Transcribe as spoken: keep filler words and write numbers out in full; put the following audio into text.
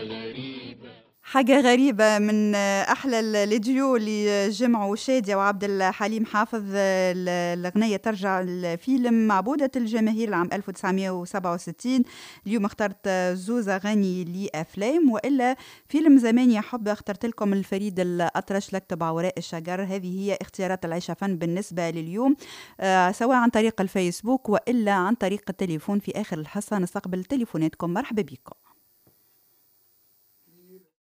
حاجة غريبة من أحلى الديو اللي جمعوا شادية وعبد الحليم حافظ. الأغنية ترجع الفيلم معبودة الجماهير العام ألف وتسعمائة وسبعة وستين. اليوم اخترت زوز أغاني لأفلام، وإلا فيلم زمان يا حب اخترت لكم الفريد الأطرش لك تبع وراء الشجر. هذه هي اختيارات العيشة فن بالنسبة لليوم، آه سواء عن طريق الفيسبوك وإلا عن طريق التليفون. في آخر الحصة نستقبل تليفوناتكم. مرحبا بكم.